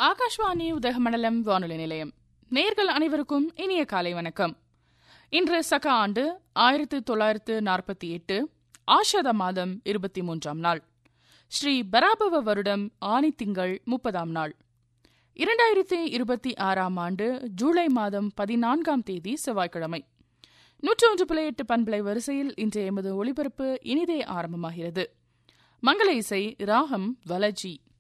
ஆகாஷ்வாணி உதகமண்டலம் வானொலி நிலையம். நேயர்கள் அனைவருக்கும் இனிய காலை வணக்கம். இன்று சக ஆண்டு 1948 ஆஷாத மாதம் 23ஆம் நாள், ஸ்ரீ பராபவ வருடம் ஆனி திங்கள் 30ஆம் நாள், 2026ஆம் ஆண்டு ஜூலை மாதம் 14ஆம் தேதி செவ்வாய்க்கிழமை. 101.8 பண்பலை வரிசையில் இன்றைய எமது ஒளிபரப்பு இனிதே ஆரம்பமாகிறது. மங்கள இசை ராகம் வலஜி.